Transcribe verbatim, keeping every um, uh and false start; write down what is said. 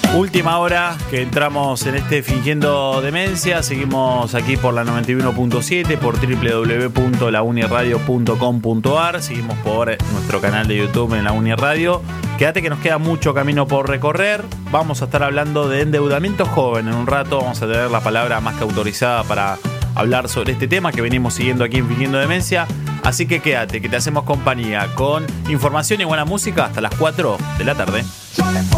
Última hora que entramos en este Fingiendo Demencia. Seguimos aquí por la noventa y uno punto siete, por doble u doble u doble u punto la uniradio punto com punto a r. Seguimos por nuestro canal de YouTube en La Uniradio. Quédate que nos queda mucho camino por recorrer. Vamos a estar hablando de endeudamiento joven. En un rato vamos a tener la palabra más que autorizada para hablar sobre este tema que venimos siguiendo aquí en Fingiendo Demencia. Así que quédate, que te hacemos compañía con información y buena música hasta las cuatro de la tarde.